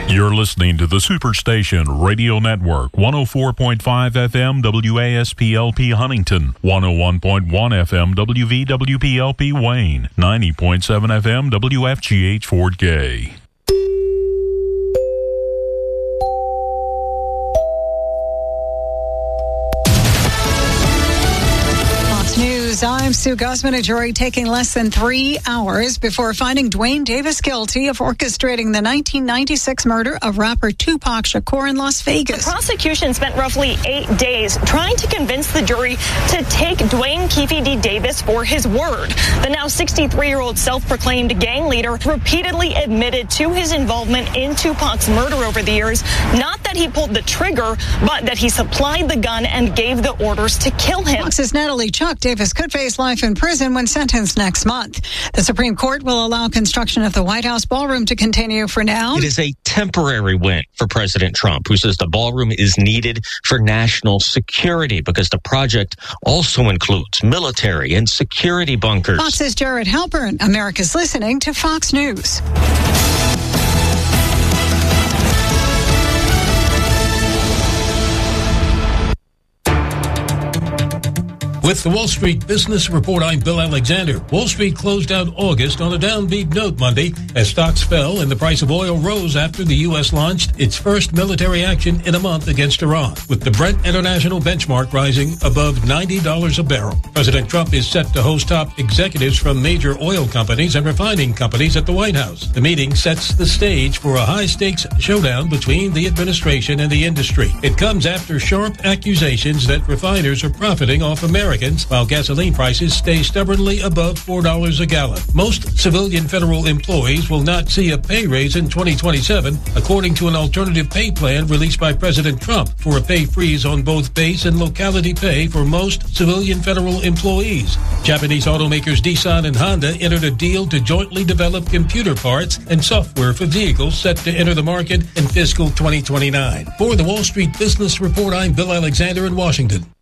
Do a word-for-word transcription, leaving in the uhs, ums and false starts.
You're listening to the Superstation Radio Network, one oh four point five F M W A S P L P Huntington, one oh one point one F M W V W P L P Wayne, ninety point seven F M W F G H Fort Gay. I'm Sue Guzman. A jury taking less than three hours before finding Duane Davis guilty of orchestrating the nineteen ninety-six murder of rapper Tupac Shakur in Las Vegas. The prosecution spent roughly eight days trying to convince the jury to take Duane Keefe D. Davis for his word. The now sixty-three-year-old self-proclaimed gang leader repeatedly admitted to his involvement in Tupac's murder over the years. Not that he pulled the trigger, but that he supplied the gun and gave the orders to kill him. Fox's Natalie Chuck Davis could face life in prison when sentenced next month. The Supreme Court will allow construction of the White House ballroom to continue for now. It is a temporary win for President Trump, who says the ballroom is needed for national security because the project also includes military and security bunkers. Fox's Jared Halpern. America's listening to Fox News. With the Wall Street Business Report, I'm Bill Alexander. Wall Street closed out August on a downbeat note Monday as stocks fell and the price of oil rose after the U S launched its first military action in a month against Iran, with the Brent International benchmark rising above ninety dollars a barrel. President Trump is set to host top executives from major oil companies and refining companies at the White House. The meeting sets the stage for a high-stakes showdown between the administration and the industry. It comes after sharp accusations that refiners are profiting off America, while gasoline prices stay stubbornly above four dollars a gallon. Most civilian federal employees will not see a pay raise in twenty twenty-seven, according to an alternative pay plan released by President Trump for a pay freeze on both base and locality pay for most civilian federal employees. Japanese automakers Nissan and Honda entered a deal to jointly develop computer parts and software for vehicles set to enter the market in fiscal twenty twenty-nine. For the Wall Street Business Report, I'm Bill Alexander in Washington.